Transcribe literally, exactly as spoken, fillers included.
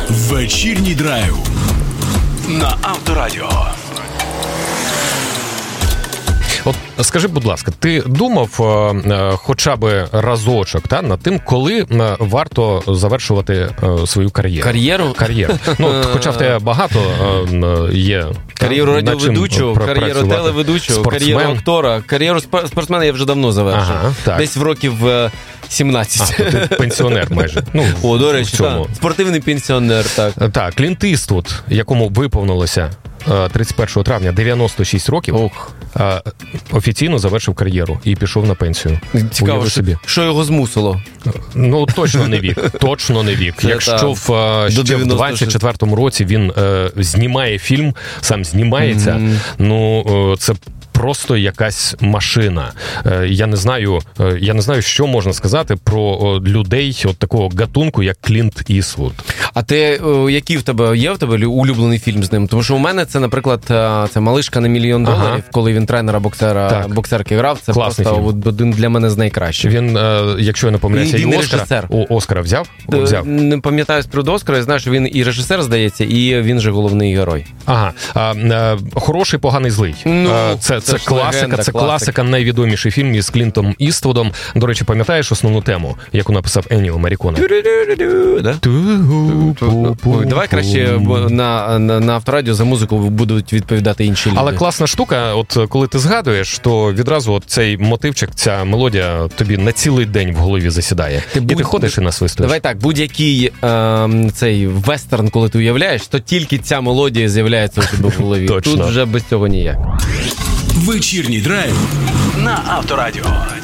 Вечірній драйв на Авторадіо. От скажи, будь ласка, ти думав е, хоча б разочок та, над тим, коли е, варто завершувати е, свою кар'єру? Кар'єру? Кар'єру. Ну, хоча в тебе багато е, є. Кар'єру радіоведучого, кар'єру телеведучого, кар'єру актора, кар'єру спортсмена я вже давно завершив. Ага, десь в років сімнадцять. А, ти пенсіонер майже. Ну, О, до речі, так. Спортивний пенсіонер, так. Так, Клінт Іствуд, якому виповнилося тридцять першого травня дев'яносто шість років, Ох. офіційно завершив кар'єру і пішов на пенсію. Цікаво, що, що його змусило? Ну, точно не вік. Точно не вік. Це Якщо в, ще в двадцять четвертому році він е, знімає фільм, сам знімається, mm-hmm. ну, е, це просто якась машина. Я не знаю, я не знаю, що можна сказати про людей от такого гатунку, як Клінт Іствуд. А ти, який в тебе, є в тебе улюблений фільм з ним? Тому що у мене це, наприклад, це «Малишка на мільйон доларів», ага. коли він тренера боксера, так. боксерки грав. Це Класний просто фільм. Один для мене з найкращих. Він, якщо я не помиляюся, і Оскара, Оскара взяв? взяв? Не пам'ятаю з приводу Оскара, я знаю, що він і режисер, здається, і він же головний герой. Ага. А, а, хороший, поганий, злий. Ну, це, це, це класика, легенда, це класика, класика, найвідоміший фільм із Клінтом Іствудом. До речі, пам'ятаєш основну тему, яку написав Енніо Маріконе? Да? Давай краще на, на, на Авторадіо за музику будуть відповідати інші люди. Але класна штука, от коли ти згадуєш, то відразу от цей мотивчик, ця мелодія тобі на цілий день в голові засідає. Ти і будь... ти ходиш і насвистуєш. Давай так, будь-який е, цей вестерн, коли ти уявляєш, то тільки ця мелодія з'являється у тебе в голові. Тут вже без цього ніяк. Вечірній драйв на Авторадіо.